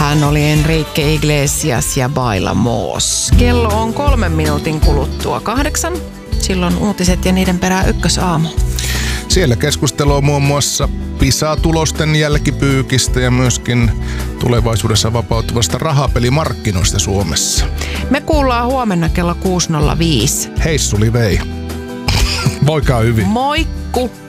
Hän oli Enrique Iglesias ja Baila Moos. Kello on 3 minuutin kuluttua 8. Silloin uutiset ja niiden perään Ykkösaamu. Siellä keskustelua muun muassa PISA-tulosten jälkipyykistä ja myöskin tulevaisuudessa vapautuvasta rahapelimarkkinoista Suomessa. Me kuullaan huomenna kello 6.05. Hei Suli vei. Moikka hyvin. Moikku!